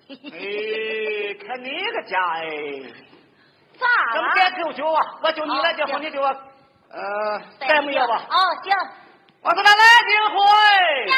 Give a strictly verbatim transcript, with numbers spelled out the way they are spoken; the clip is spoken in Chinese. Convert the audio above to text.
哎，看你个家哎！ 咋了？ 咱们别求酒啊，我就你来结婚，你就呃，再没有吧？ 哦，行。 我说咱来订婚。